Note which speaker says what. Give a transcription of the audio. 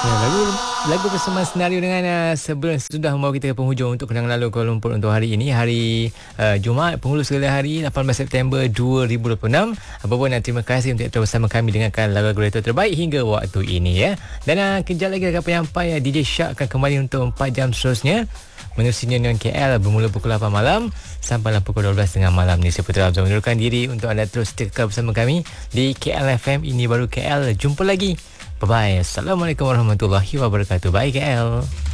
Speaker 1: Ya, lagu bersama senario dengan sebelum sudah membawa kita ke penghujung untuk kenangan lalu Kuala Lumpur untuk hari ini, hari Jumaat penghulu segala hari 18 September 2026. Apa pun, terima kasih untuk terus bersama kami dengarkan lagu-lagu retro terbaik hingga waktu ini ya. Dan kejap lagi akan penyampai DJ Shark akan kembali untuk 4 jam seterusnya menerusi Nyon KL bermula pukul 8 malam sampailah pukul 12 tengah malam ni. Saya Putra Abzal menurunkan diri untuk anda terus kekal bersama kami di KL FM. Ini baru KL. Jumpa lagi. Bye-bye. Assalamualaikum warahmatullahi wabarakatuh. Bye KL.